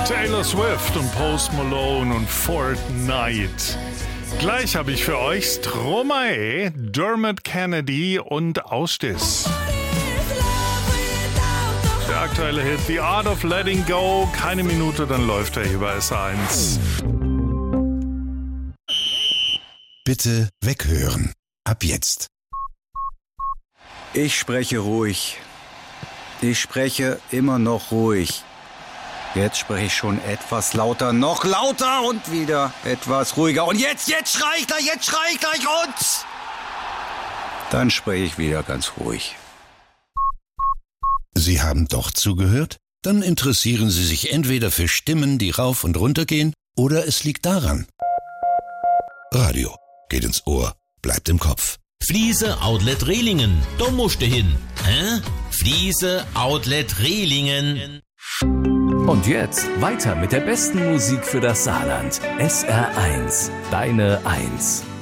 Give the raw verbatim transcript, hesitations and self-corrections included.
Taylor Swift und Post Malone und Fortnite. Gleich habe ich für euch Stromae, Dermot Kennedy und Ausstiss. Der aktuelle Hit The Art of Letting Go. Keine Minute, dann läuft er hier bei S eins. Bitte weghören. Ab jetzt. Ich spreche ruhig. Ich spreche immer noch ruhig. Jetzt spreche ich schon etwas lauter, noch lauter und wieder etwas ruhiger. Und jetzt, jetzt schrei ich gleich, jetzt schrei ich gleich und... Dann spreche ich wieder ganz ruhig. Sie haben doch zugehört? Dann interessieren Sie sich entweder für Stimmen, die rauf und runter gehen, oder es liegt daran. Radio geht ins Ohr, bleibt im Kopf. Fliese Outlet Rehlingen, da musst du hin. Hä? Fliese Outlet Rehlingen. Und jetzt weiter mit der besten Musik für das Saarland. S R eins, deine Eins.